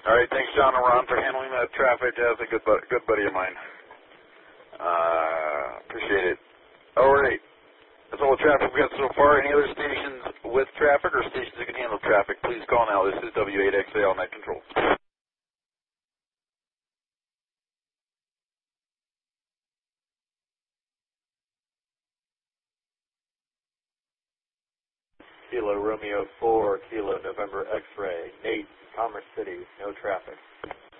All right, thanks, John and Ron, for handling that traffic. That's a good buddy of mine. Appreciate it. All right. That's all the traffic we've got so far. Any other stations with traffic or stations that can handle traffic, please call now. This is W8XAL Net Control. Kilo Romeo 4, Kilo November X-Ray, Nate, Commerce City, no traffic.